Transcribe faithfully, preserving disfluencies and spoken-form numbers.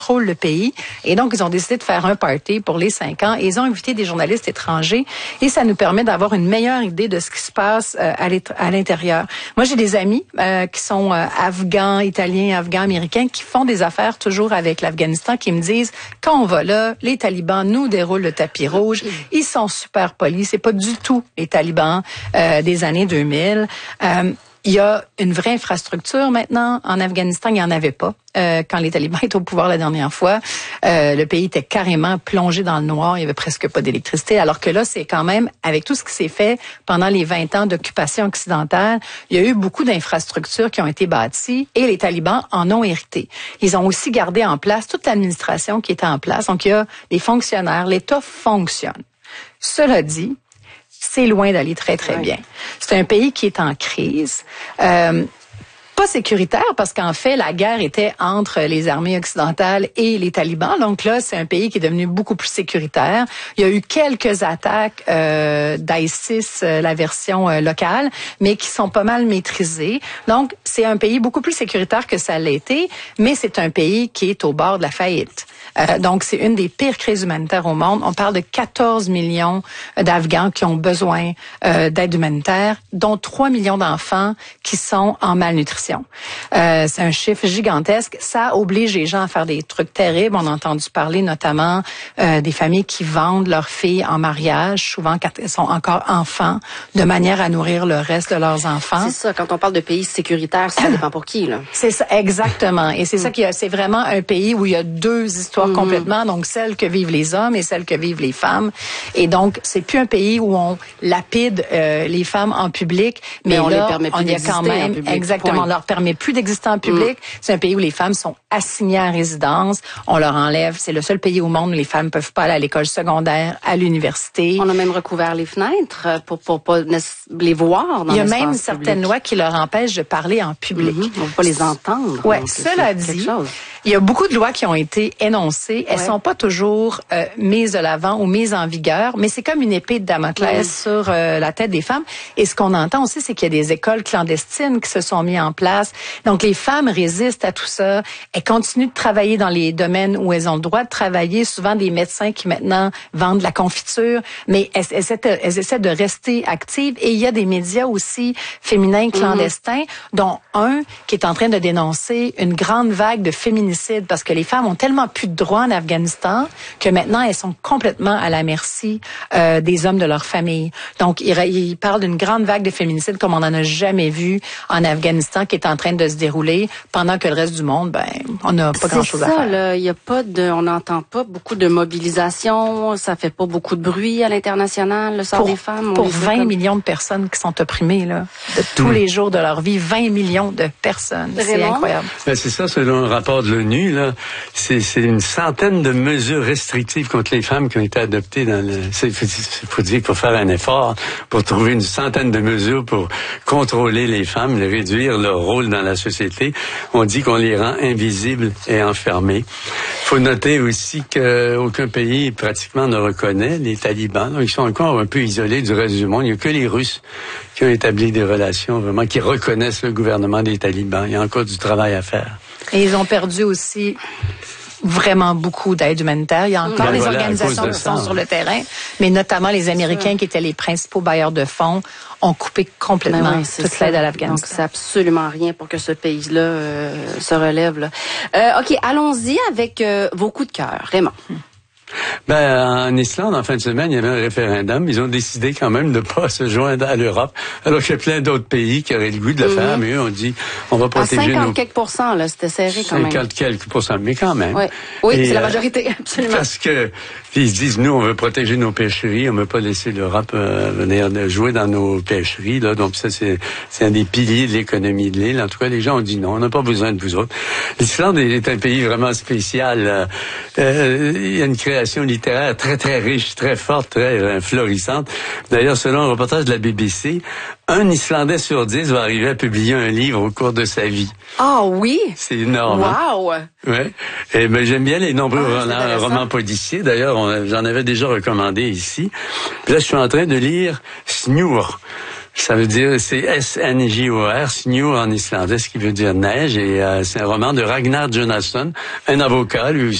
contrôlent le pays. Et donc, ils ont décidé de faire un party pour les cinq ans et ils ont invité des journalistes étrangers et ça nous permet d'avoir une meilleure idée de ce qui se passe euh, à l'intérieur. Moi, j'ai des amis euh, qui sont euh, afghans, italiens, afghans, américains qui font des affaires toujours avec l'Afghanistan qui me disent, quand on va là, les talibans nous déroulent le tapis rouge. Ils sont super polis. C'est pas du tout les talibans euh, des années deux mille. Euh, Il y a une vraie infrastructure maintenant. En Afghanistan, il n'y en avait pas. Euh, quand les talibans étaient au pouvoir la dernière fois, euh, le pays était carrément plongé dans le noir. Il y avait presque pas d'électricité. Alors que là, c'est quand même, avec tout ce qui s'est fait pendant les vingt ans d'occupation occidentale, il y a eu beaucoup d'infrastructures qui ont été bâties et les talibans en ont hérité. Ils ont aussi gardé en place toute l'administration qui était en place. Donc, il y a des fonctionnaires. L'État fonctionne. Cela dit, c'est loin d'aller très, très bien. C'est un pays qui est en crise. Euh, pas sécuritaire parce qu'en fait, la guerre était entre les armées occidentales et les talibans. Donc là, c'est un pays qui est devenu beaucoup plus sécuritaire. Il y a eu quelques attaques euh, d'ISIS, euh, la version euh, locale, mais qui sont pas mal maîtrisées. Donc, c'est un pays beaucoup plus sécuritaire que ça l'a été, mais c'est un pays qui est au bord de la faillite. Euh, donc, c'est une des pires crises humanitaires au monde. On parle de quatorze millions d'Afghans qui ont besoin euh, d'aide humanitaire, dont trois millions d'enfants qui sont en malnutrition. Euh, c'est un chiffre gigantesque. Ça oblige les gens à faire des trucs terribles. On a entendu parler notamment euh, des familles qui vendent leurs filles en mariage, souvent quand elles sont encore enfants, de manière à nourrir le reste de leurs enfants. C'est ça, quand on parle de pays sécuritaires, ça dépend pour qui, là. C'est ça, exactement. Et c'est ça qui a, c'est vraiment un pays où il y a deux histoires mm-hmm. complètement, donc celle que vivent les hommes et celle que vivent les femmes. Et donc, c'est plus un pays où on lapide euh, les femmes en public, mais, mais on là, les permet plus on y a quand même, public, exactement, point. On leur permet plus d'exister en public. Mm. C'est un pays où les femmes sont assignées à résidence. On leur enlève, c'est le seul pays au monde où les femmes peuvent pas aller à l'école secondaire, à l'université. On a même recouvert les fenêtres pour pour pas les voir dans Il y a l'espace même public. Certaines lois qui leur empêchent de parler en public. Mm-hmm. On ne peut pas les entendre. Ouais, cela dit, il y a beaucoup de lois qui ont été énoncées. Elles ouais. sont pas toujours euh, mises de l'avant ou mises en vigueur, mais c'est comme une épée de Damoclès ouais. sur euh, la tête des femmes. Et ce qu'on entend aussi, c'est qu'il y a des écoles clandestines qui se sont mises en place. Donc, les femmes résistent à tout ça. Elles continuent de travailler dans les domaines où elles ont le droit de travailler. Souvent, des médecins qui maintenant vendent de la confiture, mais elles, elles, essaient, de, elles essaient de rester actives. Et il y a des médias aussi féminins clandestins, mm-hmm. dont un qui est en train de dénoncer une grande vague de féminicide parce que les femmes ont tellement plus de droits en Afghanistan que maintenant, elles sont complètement à la merci euh, des hommes de leur famille. Donc, il, il parle d'une grande vague de féminicide comme on n'en a jamais vu en Afghanistan qui est en train de se dérouler pendant que le reste du monde, ben, on n'a pas grand-chose à faire. C'est ça, il y a pas de, on n'entend pas beaucoup de mobilisation, ça fait pas beaucoup de bruit à l'international, le sort pour, des femmes. Pour vingt comme... millions de personnes qui sont opprimées, là, de tous mmh. les jours de leur vie, vingt millions de personnes. Vraiment? C'est incroyable. Ben, c'est ça, selon un rapport de l'ONU, là, c'est, c'est une centaine de mesures restrictives contre les femmes qui ont été adoptées dans le, c'est, c'est, faut dire qu'il faut faire un effort pour trouver une centaine de mesures pour contrôler les femmes, les réduire leur rôle dans la société. On dit qu'on les rend invisibles et enfermés. Faut noter aussi qu'aucun pays pratiquement ne reconnaît les talibans. Donc, ils sont encore un peu isolés du reste du monde. Il n'y a que les Russes qui ont établi des relations vraiment qui reconnaissent le gouvernement des talibans. Il y a encore du travail à faire. Et ils ont perdu aussi vraiment beaucoup d'aide humanitaire. Il y a encore ben des voilà, organisations qui sont sur le terrain, mais notamment les Américains qui étaient les principaux bailleurs de fonds ont coupé complètement ben oui, toute l'aide à l'Afghanistan. Donc, c'est absolument rien pour que ce pays-là euh, se relève. Là. Euh, OK, allons-y avec euh, vos coups de cœur. Raymond. Hmm. Ben, en Islande, en fin de semaine, il y avait un référendum. Ils ont décidé quand même de ne pas se joindre à l'Europe. Alors qu'il y a plein d'autres pays qui auraient le goût de le mm-hmm. faire, mais eux, on dit, on va protéger nos... À cinquante quelques pourcents, là, c'était serré quand même. cinquante quelques pourcents, mais quand même. Oui, oui Et, c'est la majorité, absolument. Parce que, ils se disent, nous, on veut protéger nos pêcheries, on ne veut pas laisser l'Europe euh, venir jouer dans nos pêcheries, là. Donc ça, c'est, c'est un des piliers de l'économie de l'île. En tout cas, les gens ont dit non, on n'a pas besoin de vous autres. L'Islande est un pays vraiment spécial. Euh, il y a une création littéraire très, très riche, très forte, très euh, florissante. D'ailleurs, selon un reportage de la B B C, un Islandais sur dix va arriver à publier un livre au cours de sa vie. Ah oh, oui? C'est énorme. Wow! Hein? Ouais. Et ben j'aime bien les nombreux ah, romans, romans policiers. D'ailleurs, on, j'en avais déjà recommandé ici. Puis là, je suis en train de lire Snur. Ça veut dire, c'est S N J O R, Snjor en islandais, ce qui veut dire neige, et euh, c'est un roman de Ragnar Jonasson, un avocat, lui